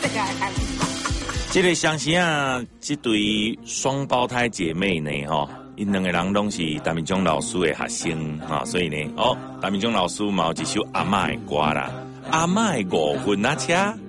家来开始。 这个相信啊，这对双胞胎姐妹呢，因两个人拢是陈明忠老师的学生所以呢，陈明忠老师嘛有一首阿嬷的歌啦，阿嬷的5分仔车。